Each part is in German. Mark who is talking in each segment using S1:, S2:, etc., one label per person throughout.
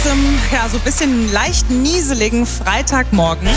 S1: diesem, so ein bisschen leicht nieseligen Freitagmorgen.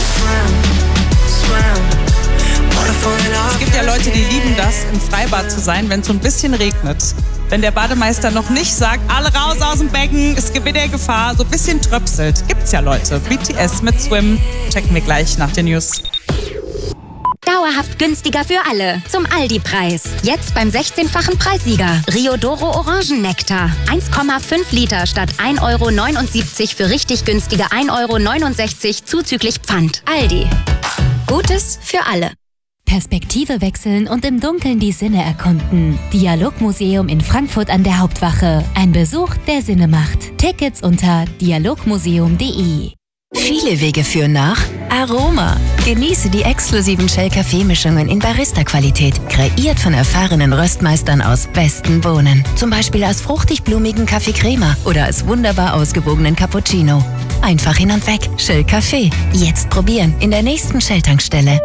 S1: Es gibt ja Leute, die lieben das, im Freibad zu sein, wenn es so ein bisschen regnet. Wenn der Bademeister noch nicht sagt, alle raus aus dem Becken, es gibt wieder Gefahr, so ein bisschen tröpselt. Gibt's ja Leute. BTS mit Swim checken wir gleich nach den News.
S2: Dauerhaft günstiger für alle. Zum Aldi-Preis. Jetzt beim 16-fachen Preissieger. Riodoro Orangennektar. 1,5 Liter statt 1,79 € für richtig günstige 1,69 € zuzüglich Pfand. Aldi. Gutes für alle.
S3: Perspektive wechseln und im Dunkeln die Sinne erkunden. Dialogmuseum in Frankfurt an der Hauptwache. Ein Besuch, der Sinne macht. Tickets unter dialogmuseum.de.
S4: Viele Wege führen nach Aroma. Genieße die exklusiven Shell-Kaffeemischungen in Barista-Qualität, kreiert von erfahrenen Röstmeistern aus besten Bohnen. Zum Beispiel aus fruchtig-blumigen Kaffee Crema oder als wunderbar ausgewogenen Cappuccino. Einfach hin und weg. Shell Kaffee. Jetzt probieren in der nächsten Shell-Tankstelle.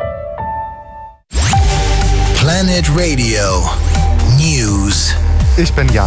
S5: Planet Radio News.
S6: Ich bin Jan.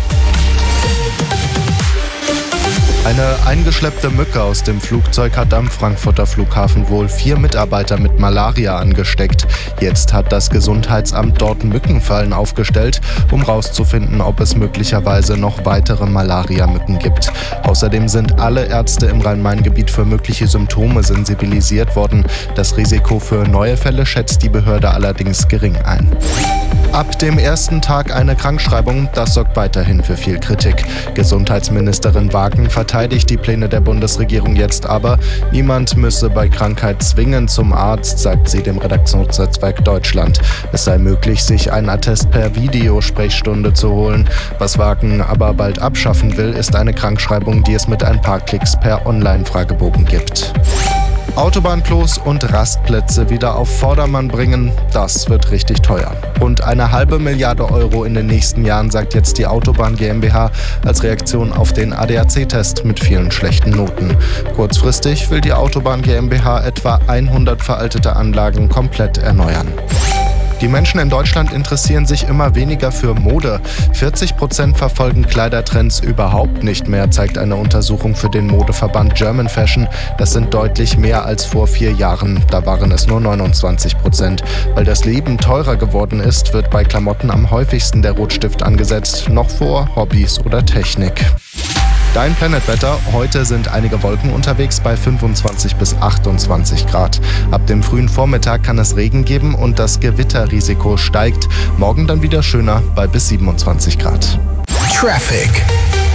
S6: Eine eingeschleppte Mücke aus dem Flugzeug hat am Frankfurter Flughafen wohl 4 Mitarbeiter mit Malaria angesteckt. Jetzt hat das Gesundheitsamt dort Mückenfallen aufgestellt, um herauszufinden, ob es möglicherweise noch weitere Malaria-Mücken gibt. Außerdem sind alle Ärzte im Rhein-Main-Gebiet für mögliche Symptome sensibilisiert worden. Das Risiko für neue Fälle schätzt die Behörde allerdings gering ein. Ab dem ersten Tag eine Krankschreibung, das sorgt weiterhin für viel Kritik. Gesundheitsministerin Wagen verteidigt die Pläne der Bundesregierung jetzt aber. Niemand müsse bei Krankheit zwingend zum Arzt, sagt sie dem Redaktionsnetzwerk Deutschland. Es sei möglich, sich einen Attest per Videosprechstunde zu holen. Was Wagen aber bald abschaffen will, ist eine Krankschreibung, die es mit ein paar Klicks per Online-Fragebogen gibt. Autobahnklos und Rastplätze wieder auf Vordermann bringen, das wird richtig teuer. Rund 1,5 Milliarde Euro in den nächsten Jahren, sagt jetzt die Autobahn GmbH als Reaktion auf den ADAC-Test mit vielen schlechten Noten. Kurzfristig will die Autobahn GmbH etwa 100 veraltete Anlagen komplett erneuern. Die Menschen in Deutschland interessieren sich immer weniger für Mode. 40% verfolgen Kleidertrends überhaupt nicht mehr, zeigt eine Untersuchung für den Modeverband German Fashion. Das sind deutlich mehr als vor 4 Jahren. Da waren es nur 29%. Weil das Leben teurer geworden ist, wird bei Klamotten am häufigsten der Rotstift angesetzt, noch vor Hobbys oder Technik. Dein Planetwetter. Heute sind einige Wolken unterwegs bei 25 bis 28 Grad. Ab dem frühen Vormittag kann es Regen geben und das Gewitterrisiko steigt. Morgen dann wieder schöner bei bis 27 Grad.
S5: Traffic.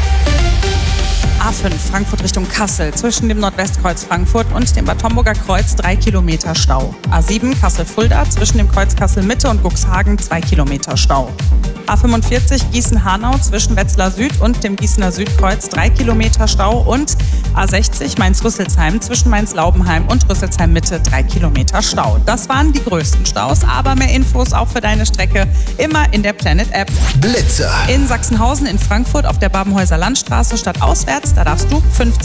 S1: A5 Frankfurt Richtung Kassel zwischen dem Nordwestkreuz Frankfurt und dem Bad Homburger Kreuz 3 Kilometer Stau. A7 Kassel-Fulda zwischen dem Kreuz Kassel-Mitte und Cuxhagen 2 Kilometer Stau. A45 Gießen-Hanau zwischen Wetzlar Süd und dem Gießener Südkreuz 3 Kilometer Stau und A60 Mainz-Rüsselsheim zwischen Mainz-Laubenheim und Rüsselsheim-Mitte 3 Kilometer Stau. Das waren die größten Staus, aber mehr Infos auch für deine Strecke immer in der Planet-App.
S5: Blitzer.
S1: In Sachsenhausen in Frankfurt auf der Babenhäuser Landstraße statt auswärts, da darfst du 50